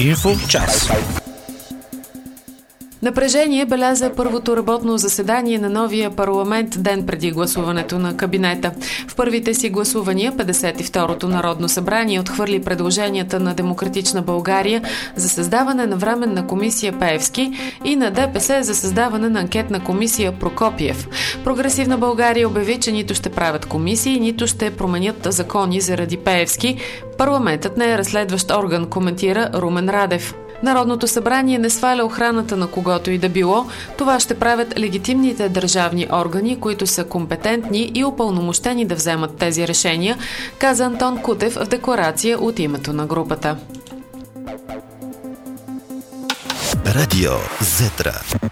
Инфочас. Напрежение беляза първото работно заседание на новия парламент ден преди гласуването на кабинета. В първите си гласувания 52-то Народно събрание отхвърли предложенията на Демократична България за създаване на временна комисия Пеевски и на ДПС за създаване на анкетна комисия Прокопиев. Прогресивна България обяви, че нито ще правят комисии, нито ще променят закони заради Пеевски. Парламентът не е разследващ орган, коментира Румен Радев. Народното събрание не сваля охраната на когото и да било. Това ще правят легитимните държавни органи, които са компетентни и упълномощени да вземат тези решения, каза Антон Кутев в декларация от името на групата. Радио Зетра.